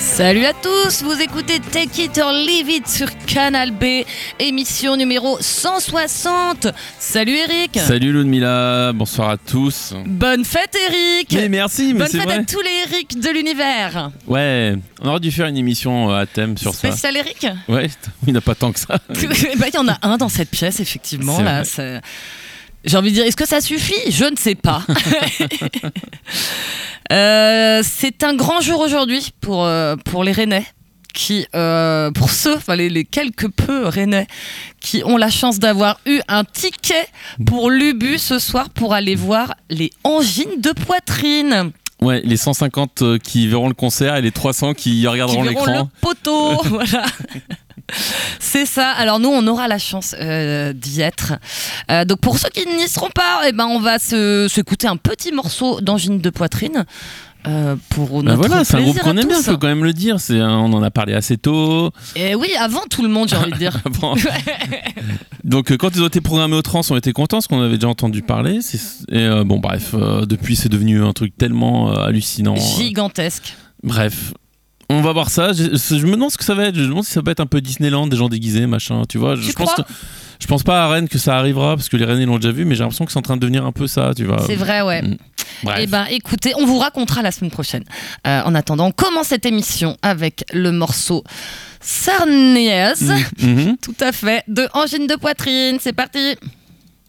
Salut à tous, vous écoutez Take It or Leave It sur Canal B, émission numéro 160. Salut Eric. Salut Ludmilla, bonsoir à tous. Bonne fête Eric. Mais merci, mais bonne c'est fête vrai. à tous les Eric de l'univers. Ouais, on aurait dû faire une émission à thème sur ça. Spécial Eric. Ouais, il n'y en a pas tant que ça. Il y en a un dans cette pièce effectivement. C'est là, vrai. J'ai envie de dire, est-ce que ça suffit ? Je ne sais pas. C'est un grand jour aujourd'hui pour les Rennais, qui, pour ceux, enfin les quelque peu Rennais, qui ont la chance d'avoir eu un ticket pour l'Ubu ce soir pour aller voir les Angines de Poitrine. Ouais, les 150 qui verront le concert et les 300 qui regarderont qui verront l'écran. le poteau, voilà. C'est ça. Alors nous, on aura la chance d'y être. Donc pour ceux qui n'y seront pas, on va s'écouter un petit morceau d'Angine de Poitrine. Pour notre voilà, c'est un groupe plaisir qu'on à aime bien, tous. faut quand même le dire. On en a parlé assez tôt. Et oui, avant tout le monde, j'ai envie de dire. Avant. Donc quand ils ont été programmés au Trans, on était contents parce qu'on avait déjà entendu parler. Depuis c'est devenu un truc tellement hallucinant. Gigantesque. Bref. On va voir ça. Je me demande ce que ça va être. Je me demande si ça va être un peu Disneyland, des gens déguisés, machin. Tu vois. Je pense pas à Rennes que ça arrivera parce que les Rennais l'ont déjà vu, mais j'ai l'impression que c'est en train de devenir un peu ça, tu vois. C'est vrai, ouais. Bref. Écoutez, on vous racontera la semaine prochaine. En attendant, on commence cette émission avec le morceau Sarniez, tout à fait, de Angine de Poitrine. C'est parti.